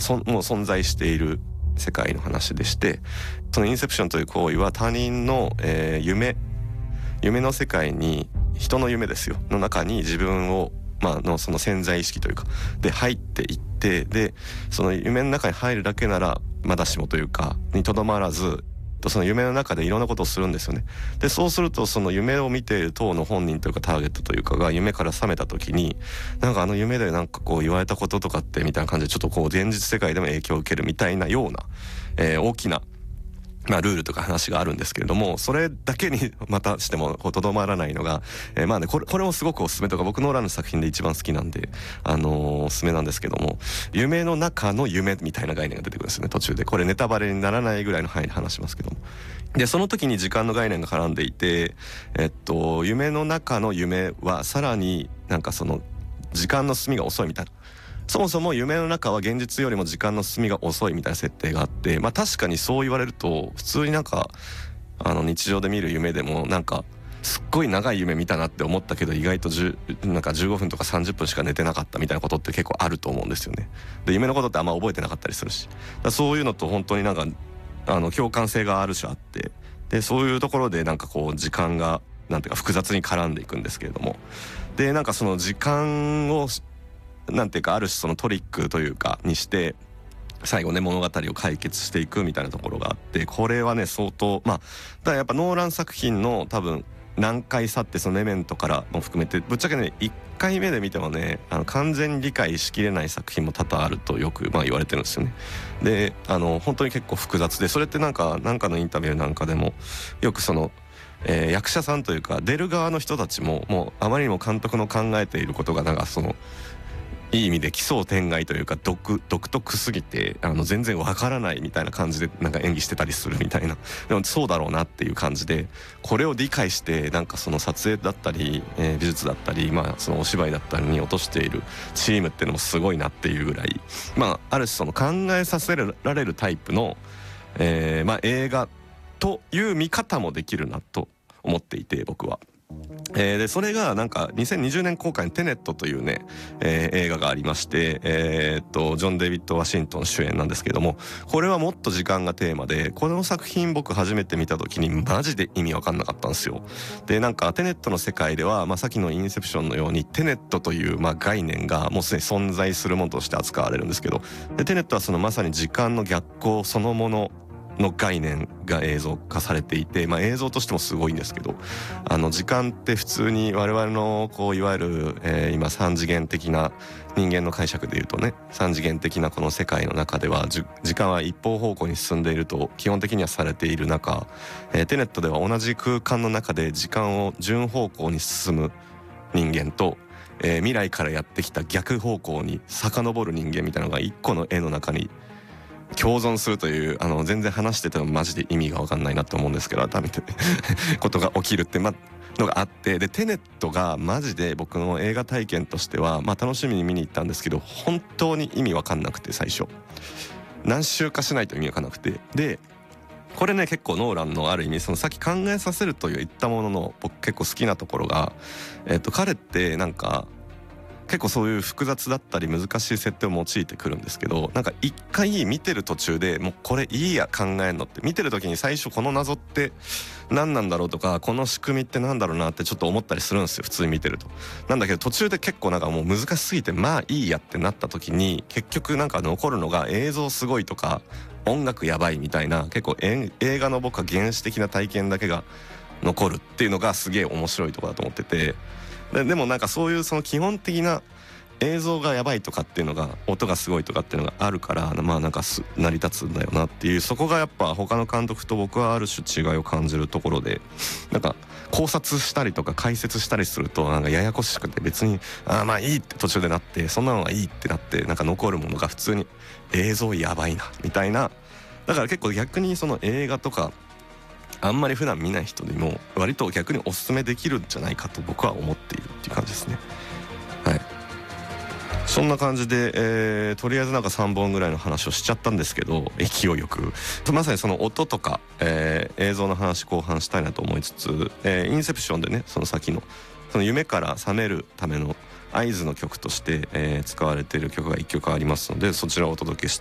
もう存在している世界の話でして、そのインセプションという行為は他人の、夢の世界に、人の夢ですよの中に自分をのその潜在意識というかで入っていって、でその夢の中に入るだけならまだしもというかにとどまらず、その夢の中でいろんなことをするんですよね。でそうするとその夢を見ている当の本人というかターゲットというかが夢から覚めた時に、なんかあの夢でなんかこう言われたこととかってみたいな感じでちょっとこう現実世界でも影響を受けるみたいなような、大きなルールとか話があるんですけれども、それだけにまたしてもとどまらないのが、これもすごくおすすめとか、僕ノーランの作品で一番好きなんで、おすすめなんですけども、夢の中の夢みたいな概念が出てくるんですよね、途中で。これネタバレにならないぐらいの範囲で話しますけども。でその時に時間の概念が絡んでいて、夢の中の夢はさらになんかその時間の進みが遅いみたいな、そもそも夢の中は現実よりも時間の進みが遅いみたいな設定があって、確かにそう言われると普通になんか日常で見る夢でもなんかすっごい長い夢見たなって思ったけど意外となんか15分とか30分しか寝てなかったみたいなことって結構あると思うんですよね。で夢のことってあんま覚えてなかったりするし、そういうのと本当になんか共感性がある種あって、でそういうところでなんかこう時間がなんていうか複雑に絡んでいくんですけれども、でなんかその時間をなんていうかある種そのトリックというかにして最後ね物語を解決していくみたいなところがあって、これはね相当だからやっぱノーラン作品の多分難解さって、そのメメントからも含めてぶっちゃけね1回目で見てもね完全に理解しきれない作品も多々あるとよく言われてるんですよね。で本当に結構複雑で、それってなんかのインタビューなんかでもよくその役者さんというか出る側の人たちももうあまりにも監督の考えていることがなんかそのいい意味で奇想天外というか独特すぎて全然わからないみたいな感じでなんか演技してたりするみたいな、でもそうだろうなっていう感じで、これを理解してなんかその撮影だったり、美術だったり、そのお芝居だったりに落としているチームっていうのもすごいなっていうぐらい、ある種その考えさせられるタイプの、映画という見方もできるなと思っていて僕は。でそれがなんか2020年公開のテネットというね、映画がありまして、ジョン・デイビッド・ワシントン主演なんですけども、これはもっと時間がテーマで、この作品僕初めて見た時にマジで意味わかんなかったんですよ。でなんかテネットの世界では、さっきのインセプションのようにテネットという概念がもうすでに存在するものとして扱われるんですけど、でテネットはそのまさに時間の逆行そのものの概念が映像化されていて、映像としてもすごいんですけど、時間って普通に我々のこういわゆる、今三次元的な人間の解釈でいうとね、三次元的なこの世界の中では時間は一方方向に進んでいると基本的にはされている中、テネットでは同じ空間の中で時間を順方向に進む人間と、未来からやってきた逆方向に遡る人間みたいなのが一個の絵の中に共存するという、全然話しててもマジで意味が分かんないなって思うんですけど、改めてことが起きるってのがあって、でテネットがマジで僕の映画体験としては楽しみに見に行ったんですけど、本当に意味分かんなくて、最初何周かしないと意味分かんなくて、でこれね結構ノーランのある意味そのさっき考えさせると言ったものの僕結構好きなところが、彼ってなんか結構そういう複雑だったり難しい設定を用いてくるんですけど、なんか一回見てる途中でもうこれいいや考えんのって、見てる時に最初この謎って何なんだろうとかこの仕組みって何だろうなってちょっと思ったりするんですよ普通に見てると。なんだけど途中で結構なんかもう難しすぎていいやってなった時に結局なんか残るのが映像すごいとか音楽やばいみたいな、結構映画の僕は原始的な体験だけが残るっていうのがすげえ面白いところだと思ってて、でもなんかそういうその基本的な映像がやばいとかっていうのが、音がすごいとかっていうのがあるから、なんか成り立つんだよなっていう、そこがやっぱ他の監督と僕はある種違いを感じるところで、なんか考察したりとか解説したりするとなんかややこしくて、別にいいって途中でなって、そんなのがいいってなってなんか残るものが普通に映像やばいなみたいな。だから結構逆にその映画とかあんまり普段見ない人でも割と逆におすすめできるんじゃないかと僕は思っているっていう感じですね。はい、そんな感じで、とりあえずなんか3本ぐらいの話をしちゃったんですけど、勢いよくまさにその音とか、映像の話後半したいなと思いつつ、インセプションでねその先のその夢から覚めるための合図の曲として、使われている曲が1曲ありますので、そちらをお届けした